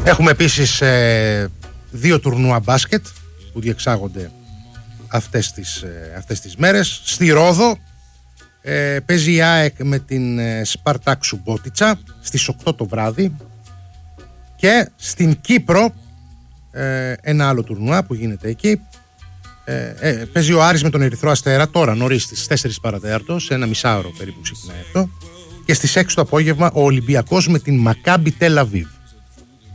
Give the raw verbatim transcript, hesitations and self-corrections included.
Έχουμε επίσης ε, δύο τουρνουά μπάσκετ που διεξάγονται αυτές τις, ε, αυτές τις μέρες. Στη Ρόδο ε, παίζει η ΑΕΚ με την ε, Σπαρτάκ Σουμπότιτσα στις οκτώ το βράδυ, και στην Κύπρο ε, ένα άλλο τουρνουά που γίνεται εκεί. Ε, ε, παίζει ο Άρης με τον Ερυθρό Αστέρα τώρα νωρίς στις τέσσερις παρατέταρτο, σε ένα μισάωρο περίπου ξεκινάει αυτό, και στις έξι το απόγευμα ο Ολυμπιακός με την Μακάμπι Τελ Αβίβ.